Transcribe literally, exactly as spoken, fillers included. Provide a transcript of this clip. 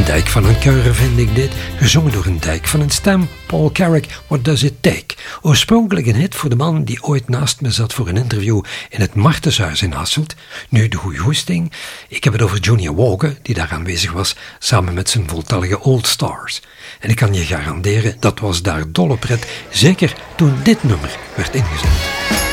dijk van een kuier vind ik dit, gezongen door een dijk van een stem, Paul Carrack, What Does It Take? Oorspronkelijk een hit voor de man die ooit naast me zat voor een interview in het Martenshuis in Hasselt. Nu de goeie hoesting. Ik heb het over Junior Walker, die daar aanwezig was, samen met zijn voltallige Old Stars. En ik kan je garanderen, dat was daar dolle pret, zeker toen dit nummer werd ingezet.